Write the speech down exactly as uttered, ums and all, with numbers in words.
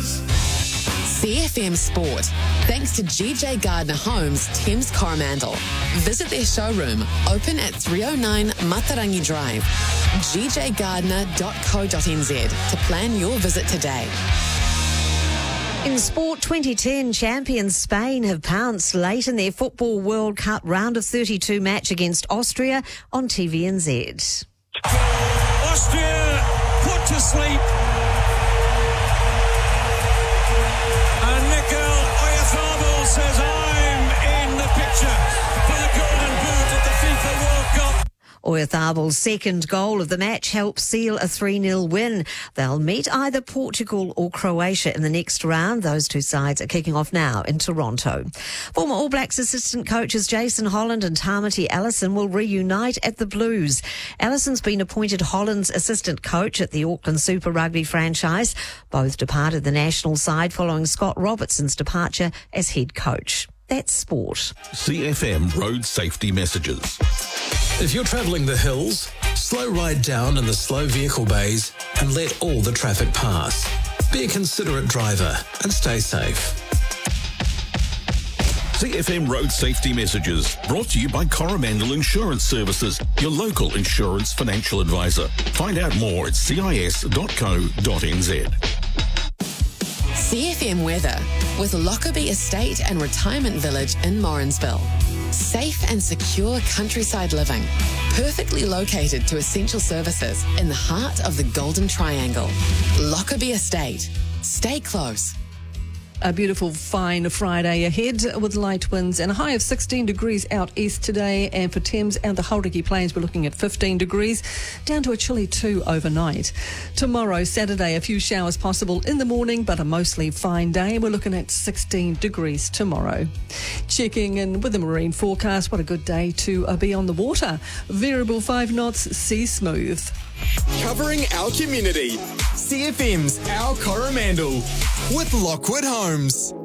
cars. C F M Sport, thanks to G J Gardner Homes, Thames Coromandel. Visit their showroom, open at three oh nine Matarangi Drive, g j gardner dot co dot n z to plan your visit today. In sport, twenty ten champions Spain have pounced late in their Football World Cup round of thirty-two match against Austria on T V N Z. Austria put to sleep. And Mikel Oyarzabal says, I'm in the picture for the Golden Boot at the FIFA World Cup. Oyarzabal's second goal of the match helped seal a three nil win. They'll meet either Portugal or Croatia in the next round. Those two sides are kicking off now in Toronto. Former All Blacks assistant coaches Jason Holland and Tamati Ellison will reunite at the Blues. Ellison's been appointed Holland's assistant coach at the Auckland Super Rugby franchise. Both departed the national side following Scott Robertson's departure as head coach. That's sport. C F M Road Safety Messages. If you're travelling the hills, slow right down in the slow vehicle bays and let all the traffic pass. Be a considerate driver and stay safe. C F M Road Safety Messages, brought to you by Coromandel Insurance Services, your local insurance financial advisor. Find out more at c i s dot co dot n z. C F M weather with Lockerbie Estate and Retirement Village in Morrinsville. Safe and secure countryside living, perfectly located to essential services in the heart of the Golden Triangle. Lockerbie Estate. Stay close. A beautiful, fine Friday ahead with light winds and a high of sixteen degrees out east today. And for Thames and the Hauraki Plains, we're looking at fifteen degrees, down to a chilly two overnight. Tomorrow, Saturday, a few showers possible in the morning, but a mostly fine day. We're looking at sixteen degrees tomorrow. Checking in with the marine forecast, what a good day to uh, be on the water. Variable five knots, sea smooth. Covering our community. C F M's Our Coromandel with Lockwood Homes.